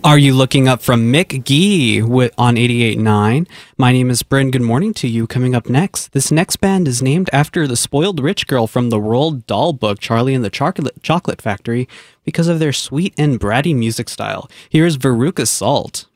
Are You Looking Up from Mick Gee on 88.9? My name is Bryn. Good morning to you. Coming up next, this next band is named after the spoiled rich girl from the Roald Dahl book, Charlie and the Chocolate Factory, because of their sweet and bratty music style. Here's Veruca Salt.